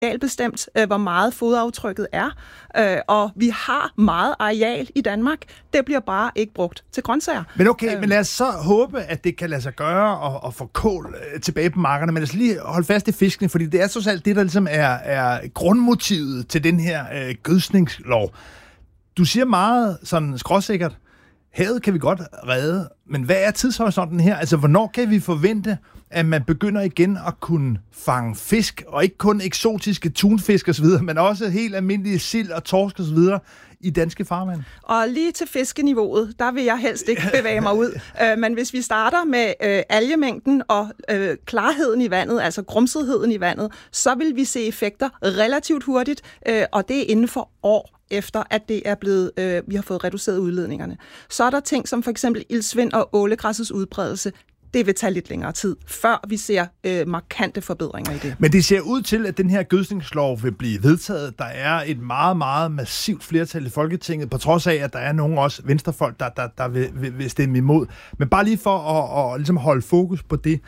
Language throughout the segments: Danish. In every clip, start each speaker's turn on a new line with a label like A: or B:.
A: arealbestemt, hvor meget fodaftrykket er, og vi har meget areal i Danmark. Det bliver bare ikke brugt til grøntsager.
B: Men okay, men lad os så håbe, at det kan lade sig gøre at få kål tilbage på markerne, men lad os lige holde fast i fiskene, fordi det er trods alt det, der ligesom er grundmotivet til den her gødskningslov. Du siger meget sådan skråsikkert, havet kan vi godt redde, men hvad er tidshorisonten her? Altså, hvornår kan vi forvente, at man begynder igen at kunne fange fisk, og ikke kun eksotiske tunfisk osv., men også helt almindelige sild og torsk osv. i danske farvand? Og
A: lige til fiskeniveauet, der vil jeg helst ikke bevæge mig ud. Men hvis vi starter med algemængden og klarheden i vandet, altså grumsetheden i vandet, så vil vi se effekter relativt hurtigt, og det er inden for år efter, at det er blevet, vi har fået reduceret udledningerne. Så er der ting som for eksempel iltsvind og ålegræssets udbredelse. Det vil tage lidt længere tid, før vi ser markante forbedringer i det.
B: Men det ser ud til, at den her gødskningslov vil blive vedtaget. Der er et meget, meget massivt flertal i Folketinget, på trods af, at der er nogle også venstrefolk, der vil stemme imod. Men bare lige for at ligesom holde fokus på det.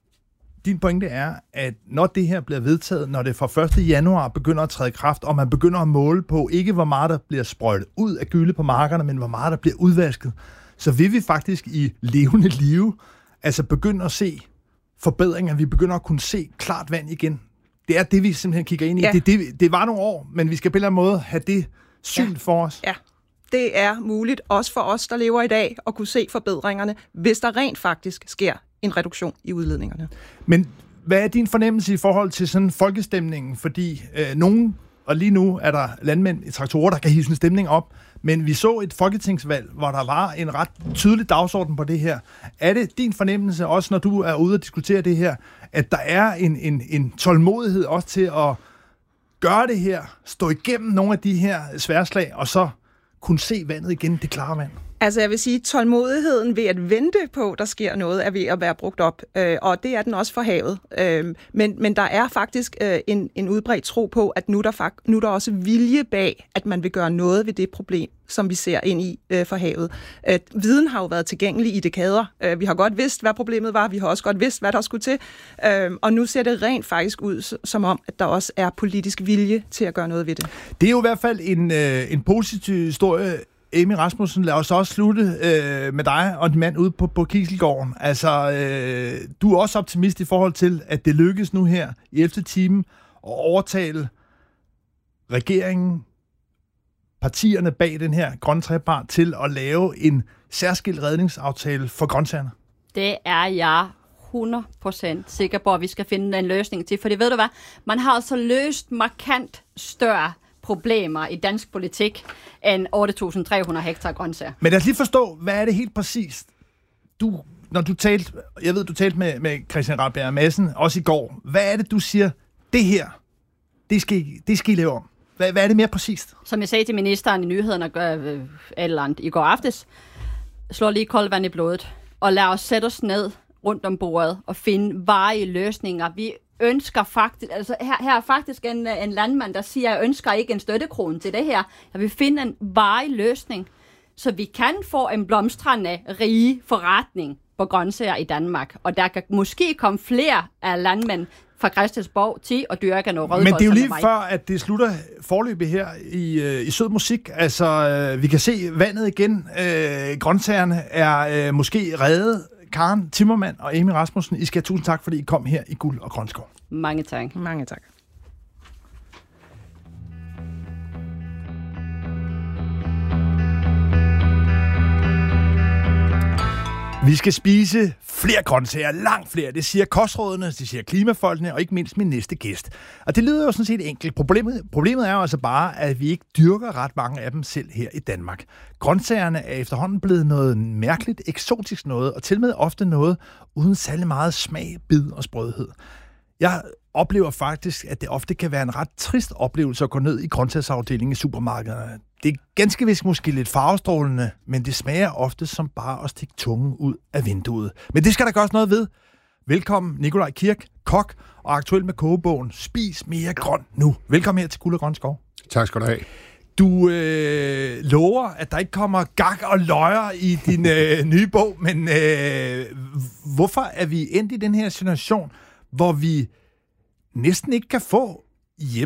B: Din pointe er, at når det her bliver vedtaget, når det fra 1. januar begynder at træde i kraft, og man begynder at måle på ikke hvor meget der bliver sprøjtet ud af gylde på markerne, men hvor meget der bliver udvasket, så vil vi faktisk i levende live altså begynde at se forbedringer. Vi begynder at kunne se klart vand igen. Det er det, vi simpelthen kigger ind i. Ja. Det var nogle år, men vi skal på en eller anden måde have det syn for os.
A: Ja, det er muligt, også for os, der lever i dag, at kunne se forbedringerne, hvis der rent faktisk sker en reduktion i udledningerne.
B: Men hvad er din fornemmelse i forhold til sådan folkestemningen? Fordi nogen, og lige nu er der landmænd i traktorer, der kan hive sådan en stemning op, men vi så et folketingsvalg, hvor der var en ret tydelig dagsorden på det her. Er det din fornemmelse, også når du er ude og diskutere det her, at der er en tålmodighed også til at gøre det her, stå igennem nogle af de her sværslag, og så kunne se vandet igen, det klare vand?
A: Altså jeg vil sige, tolmådigheden ved at vente på, der sker noget, er ved at være brugt op, og det er den også for havet. Men der er faktisk en udbredt tro på, at nu er der også vilje bag, at man vil gøre noget ved det problem, som vi ser ind i for havet. Viden har jo været tilgængelig i dekader. Vi har godt vidst, hvad problemet var. Vi har også godt vidst, hvad der skulle til. Og nu ser det rent faktisk ud, som om, at der også er politisk vilje til at gøre noget ved det.
B: Det er jo i hvert fald en positiv historie. Amy Rasmussen, lad os også slutte med dig og din mand ude på Kieselgården. Altså, du er også optimist i forhold til, at det lykkes nu her i 11. time at overtale regeringen, partierne bag den her grønne trepart til at lave en særskilt redningsaftale for grøntsagerne.
C: Det er jeg 100% sikker på, at vi skal finde en løsning til. For det ved du hvad, man har altså løst markant større problemer i dansk politik end 8.300 hektar grøntsager.
B: Men lad os lige forstå, hvad er det helt præcist? Når du talte, jeg ved, du talte med Christian Rabjerg Madsen, også i går. Hvad er det, du siger, det her, det skal I lave om? Hvad er det mere præcist?
C: Som jeg sagde til ministeren i nyhederne i går aftes, slår lige koldt vand i blodet, og lad os sætte os ned rundt om bordet og finde varige løsninger. Vi ønsker faktisk, altså her er faktisk en landmand, der siger, jeg ønsker ikke en støttekrone til det her. Jeg vil finde en varig løsning, så vi kan få en blomstrende, rige forretning på grøntsager i Danmark. Og der kan måske komme flere af landmænd fra Christiansborg til at dyrke noget rødkål.
B: Men det er jo lige før, at det slutter forløbet her i sød musik. Altså, vi kan se vandet igen. Grøntsagerne er måske reddet. Karen Timmermann og Amy Rasmussen, I skal have tusind tak, fordi I kom her i Guld og Grønskov.
C: Mange tak.
A: Mange tak.
B: Vi skal spise flere grøntsager, langt flere. Det siger kostrådene, det siger klimafolkene, og ikke mindst min næste gæst. Og det lyder jo sådan set enkelt. Problemet er jo altså bare, at vi ikke dyrker ret mange af dem selv her i Danmark. Grøntsagerne er efterhånden blevet noget mærkeligt, eksotisk noget, og til med ofte noget uden særlig meget smag, bid og sprødhed. Jeg oplever faktisk, at det ofte kan være en ret trist oplevelse at gå ned i grøntsagsafdelingen i supermarkederne. Det er ganske vist måske lidt farvestrålende, men det smager ofte som bare at stikke tungen ud af vinduet. Men det skal der gøres noget ved. Velkommen, Nikolaj Kirk, kok og aktuel med kogebogen Spis mere grønt nu. Velkommen her til Guld og Grønskov.
D: Tak skal du have.
B: Du lover, at der ikke kommer gak og løjer i din nye bog, men hvorfor er vi endt i den her situation, hvor vi næsten ikke kan få i